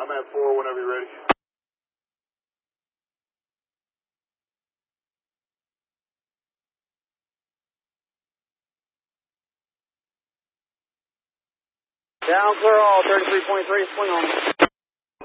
I'm at 4 whenever you're ready. Down clear all, 33.3, swing on.